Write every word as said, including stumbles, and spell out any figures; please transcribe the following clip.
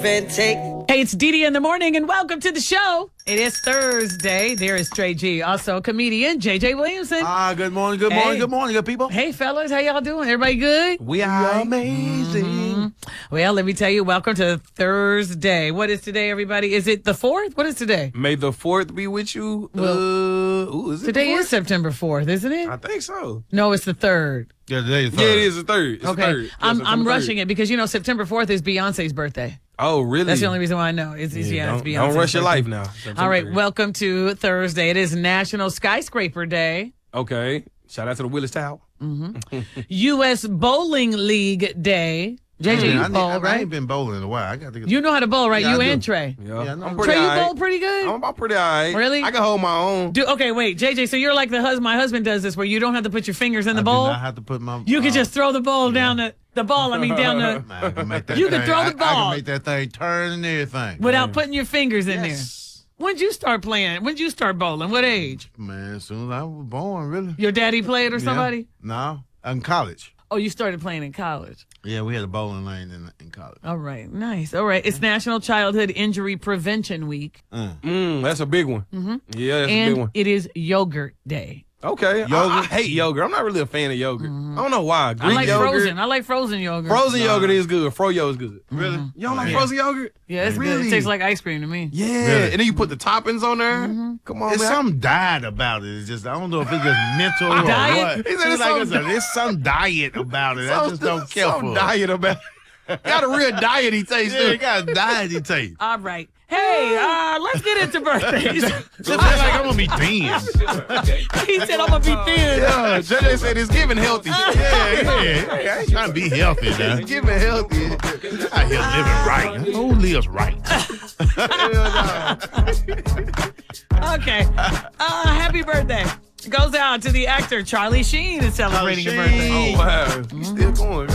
give and take. Hey, it's Dee Dee in the morning, and welcome to the show. It is Thursday. There is Trey G, also comedian J J Williamson. Ah, good morning, good morning, Hey. good morning, good people. Hey, fellas, how y'all doing? Everybody good? We are amazing. Mm-hmm. Well, let me tell you, welcome to Thursday. What is today, everybody? Is it the fourth? What is today? May the fourth be with you. Well, uh, ooh, is it Today the is fourth? September fourth, isn't it? I think so. No, it's the third. Yeah, today is Yeah, it is the third. It's Okay, the third. Yeah, I'm September I'm third. rushing it because, you know, September fourth is Beyonce's birthday. Oh, really? That's the only reason why I know. It's, it's, yeah, don't, it's Beyonce's don't rush your birthday. life now. September All right, third. welcome to Thursday. It is National Skyscraper Day, Okay. Shout out to the Willis Tower. U S Bowling League Day. J J, Yeah, you I, need- bowl, I, I right? ain't been bowling in a while. I got to get. You know how to bowl, right? Yeah, you I and do. Trey. Yeah, Yeah, I know. I'm pretty Trey, you all right. bowl pretty good? I'm about pretty all right. Really? I can hold my own. Do, okay, wait, J J, so you're like the husband. My husband does this where you don't have to put your fingers in the I bowl. do not have to put my. You can uh, just throw the ball down the, the ball, I mean, down the, I can make that You can thing- throw the I- I, ball. can make that thing turn and everything. without putting your fingers in Yes. there. When'd you start playing? When'd you start bowling? What age? Man, as soon as I was born, really. Your daddy played or somebody? Yeah. No, in college. Oh, you started playing in college. Yeah, we had a bowling lane in in college. All right, nice. All right, it's National Childhood Injury Prevention Week, Mm, that's a big one. Mm-hmm. Yeah, that's a big and one. it is Yogurt Day. Okay. Yogurt. I, I hate yogurt. I'm not really a fan of yogurt. I don't know why. I Greek like yogurt. frozen. I like frozen yogurt. Frozen yogurt is good. Froyo is good. Really? You don't like Yeah. frozen yogurt? Yeah, it's good. Really? It tastes like ice cream to me. Yeah. Really? And then you put the toppings on there. Come on, It's man. some diet about it. It's just I don't know if it's just mental or Diet? what. He said It's it's like some it's, a, it's some diet about it. I Some- just don't care some for it. diet about Got a real diet he tastes. Yeah, too. it got a diet he takes. All right. Hey, uh, let's get into birthdays. It feels like I'm gonna be thin. He said I'm gonna be thin. Yeah, J J said it's giving healthy. Yeah, yeah. Hey, I ain't trying to be healthy now. It's giving healthy. Out here living right. Who lives right? Okay. Uh, happy birthday goes out to the actor Charlie Sheen is celebrating a Charlie birthday. Sheen. Oh wow, he's still going.